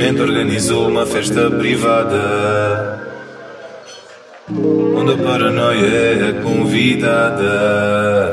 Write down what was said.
Estranhamente organizou uma festa privada onde a paranoia é convidada.